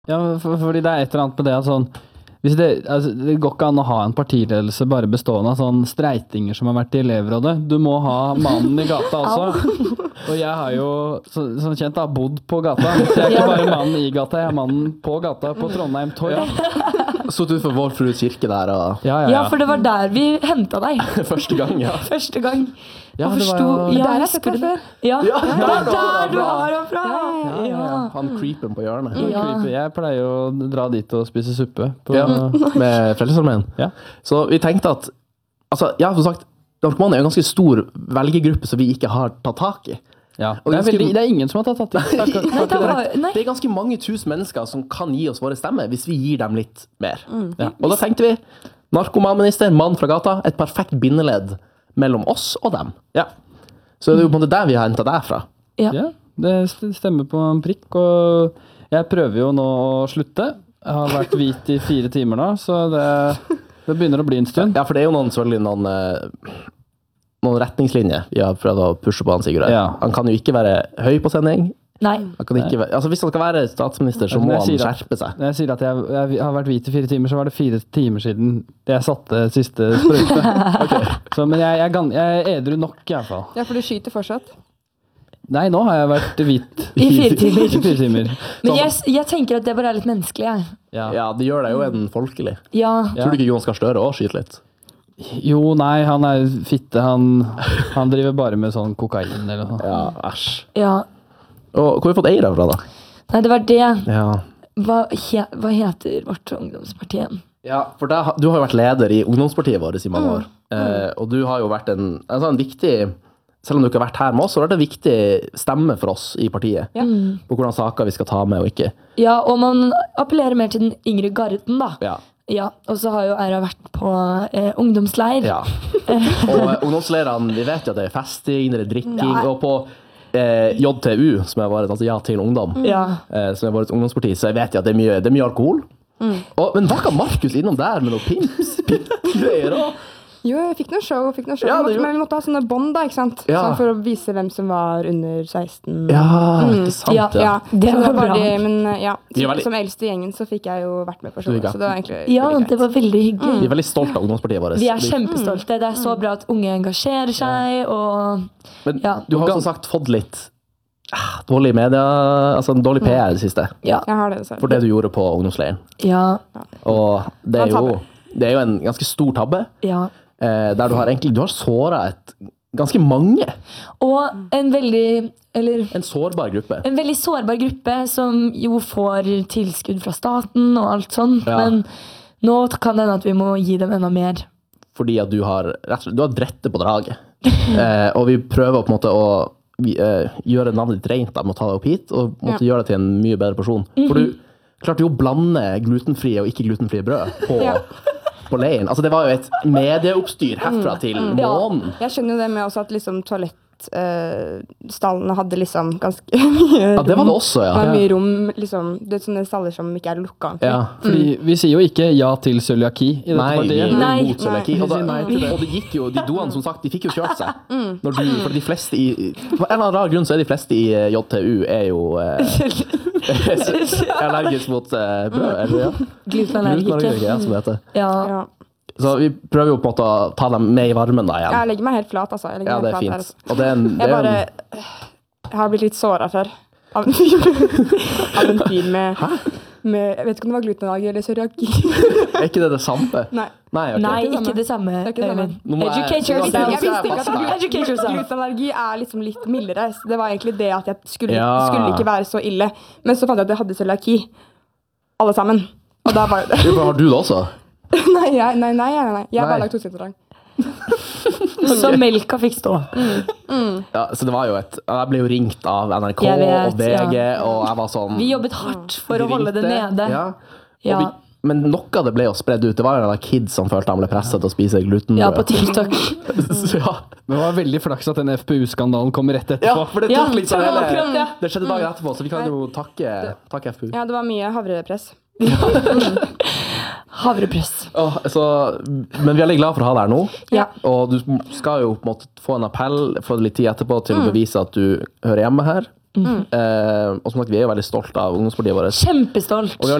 Ja, fordi det et eller annet på det at sånn hvis det går ikke an å ha en partiledelse bare bestående av sånn streitinger som har vært i elevrådet. Du må ha mannen i gata også. Og jeg har jo, sånn kjent, da, bodd på gata. Så jeg ikke bare mannen i gata, jeg er mannen på gata på Trondheim Torg. Så ut for Vår Frues kirke der og... Ja, for det var der vi hentet deg. Første gang, ja. Første gang. Ja, og det var forsto... jo... Ja, der har jeg sett deg før. Ja, Ja, det er der du har ham fra. Ja. Han creepen på hjørnet. Ja. Jeg pleier jo å dra dit og spise suppe. På... Ja, med Frelsesarmeen. Ja. Så vi tenkte at, altså, ja, som sagt, narkomane er en ganske stor velgergruppe som vi ikke har tatt tak i. Ja. Og Det er ingen som har tatt i. Nei. Det er ganske mange tusen mennesker som kan gi oss våre stemmer hvis vi gir dem litt mer. Ja. Og da tenkte vi, narkomanminister, mann fra gata, et perfekt bindeledd mellom oss og dem. Ja. Så det er jo på en måte der vi har hentet deg fra. Ja. Ja, det stemmer på en prikk, og jeg prøver jo nå å slutte. Jeg har vært hvit i 4 timer nå, så det begynner å bli en stund. Ja, for det er jo selvfølgelig noen retningslinjer vi har prøvd å pushe på han, Sigurd. Ja. Han kan jo ikke være høy på sending. Nei. Han kan ikke være, altså hvis han skal være statsminister, så må han skjerpe seg. Når jeg sier at jeg har vært hvit i 4 timer, så var det 4 timer siden jeg satte siste sprøyte. Så, men jeg er edru nok i hvert fall. Ja, for du skyter fortsatt. Nei, nå har jeg vært hvit I 4 timer. I 4 timer. Men jeg tenker at det bare er litt menneskelig, jeg. Ja. Ja, det gjør deg jo en folkelig. Ja. Tror du ikke Jonas Gahr Støre også skyter litt? Jo, nei, han er fitte. Han driver bare med sånn kokain eller noe. Ja, æsj. Ja. Og hvor har vi fått eier fra da? Nei, det var det. Ja. Hva heter vårt ungdomsparti igjen? Ja, for du har jo vært leder i ungdomspartiet vårt i mange år. Og du har jo vært en viktig, selv om du ikke har vært her med oss, så har det vært en viktig stemme for oss i partiet. Ja. På hvordan saker vi skal ta med og ikke. Ja, og man appellerer mer til den yngre garden, da. Ja. Ja, og så har jo Eira vært på ungdomsleir. Ja. Og ungdomsleirene, vi vet jo at det er festing, det er drikking, Nei. og på JTU, som er vårt, altså Ja til ungdom, Ja. som er vårt ungdomsparti, så jeg vet jo at det er mye alkohol. Men var ikke Markus innom der med noe pimp-greier også? Jo, jeg fikk noe show. Ja, det Men vi måtte ha sånne bånd da, ikke sant? Ja. Sånn for å vise hvem som var under 16. Ja, ikke sant, Ja. Ja, Det så var bare bra. de, men ja, De er veldig- som eldste i gjengen så fikk jeg jo vært med på Du showet, fikk, ja. så det var egentlig Ja, veldig det greit. var veldig hyggelig. Vi er veldig stolt av ungdomspartiet vårt. Vi er kjempestolte. Det er så bra at unge engasjerer seg, og Men Ja. du har jo som sagt fått litt dårlig media, altså en dårlig PR i det siste, ja. Jeg har det, dessverre. for det du gjorde på ungdomsleiren. Ja. Og det er jo en ganske stor tabbe, Ja. der du har såret ganske mange. Og en veldig En sårbar gruppe. En veldig sårbar gruppe som jo får tilskudd fra staten og alt sånn, Ja. men nå kan det hende at vi må gi dem enda mer. Fordi at du har drett det på draget. Og vi prøver på en måte å gjøre navnet ditt rent da, med å ta deg opp hit, og måtte gjøre det til en mye bedre person. For du klarte jo å blande glutenfrie og ikke glutenfrie brød på leiren. Altså det var jo et medieoppstyr herfra til månen. Jeg skjønner jo det med også at liksom toalettstallene hadde liksom ganske mye Ja, det var det også, Det var ja. mye rom, liksom. Det er sånne staller som ikke er lukka. Ja. Fordi vi sier jo ikke ja til cøliaki i dette Nei, vi partiet. er Nei. mot cøliaki. Og, Vi sier nei til det. og det gikk jo, de doene som sagt, de fikk jo kjørt seg. For de fleste på en eller annen rar grunn så er de fleste i JTU er jo allergisk mot brød, eller ja? Glutenallergiker. Ja, som det heter. Ja. Ja. Så vi prøver jo på en måmåte å ta dem med i varmen da igjen. Jeg legger meg helt flat, altså. Jeg legger Ja, meg det er helt flat fint. her, altså. Og det er en, Jeg har blitt litt såret før. Av en fyr med jeg vet ikke om det var glutenallergi eller cøliaki. er ikke det samme? Nei. Nei, ok. Nei, det ikke det samme. Det er ikke det samme. Øyvind. Nå må jeg- Educate Jeg yourself. Jeg visste ikke at Educate yourself. glutenallergi er liksom litt mildere. Så det var egentlig det at jeg skulle Ja. ikke være så ille. Men så fant jeg at jeg hadde cøliaki. Alle sammen. Og da var det det. Jo, men har du det også? Nei. Jeg er Nei. bare laktoseintolerant. Så melka fikk stå. Ja, så det var jo jeg ble jo ringt av NRK Jeg vet, og VG, ja. og jeg var sånn... Vi jobbet hardt for de å holde det ringte, nede. Ja. Ja. Og men noe av det ble jo spredd ut. Det var jo en kid som følte han ble presset til å spise glutenbrød. Ja, på TikTok. Så ja. Men det var veldig flaks at den FPU-skandalen kom rett etterpå. Ja, for det Ja, tok litt sånn det var hele- akkurat det. Det skjedde dagen etterpå, så vi kan jo takke FPU. Ja, det var mye havrepress. Havrepress. Men vi er veldig glad for å ha deg her nå. Ja. Og du skal jo på en måte få en appell, få litt tid etterpå til å bevise at du hører hjemme her. Og som sagt, vi er jo veldig stolt av ungdomspartiet vårt. Kjempestolt. Og vi har